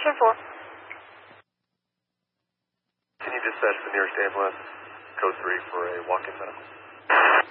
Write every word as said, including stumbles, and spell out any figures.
Station four. Can you dispatch the nearest ambulance, code three for a walk-in medical?